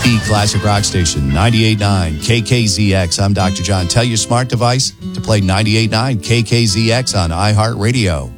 The Classic Rock Station, 98.9 KKZX. I'm Dr. John. Tell your smart device to play 98.9 KKZX on iHeartRadio.